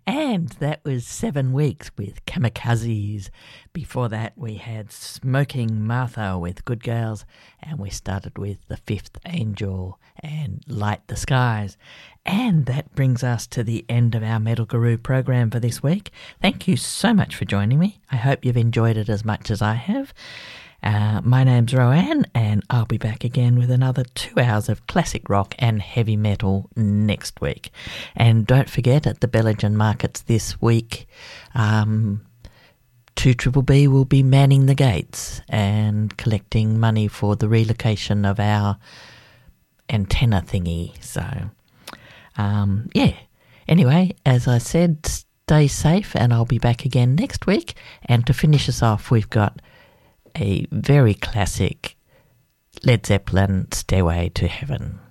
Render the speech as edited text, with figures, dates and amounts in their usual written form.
And that was 7 Weeks with Kamikazes. Before that, we had Smoking Martha with Good Girls, and we started with The Fifth Angel and Light the Skies. And that brings us to the end of our Metal Guru program for this week. Thank you so much for joining me. I hope you've enjoyed it as much as I have. My name's Roanne, and I'll be back again with another 2 hours of classic rock and heavy metal next week. And don't forget, at the Bellingen markets this week, 2BBB will be manning the gates and collecting money for the relocation of our antenna thingy. So, Anyway, as I said, stay safe, and I'll be back again next week. And to finish us off, we've got a very classic Led Zeppelin, Stairway to Heaven.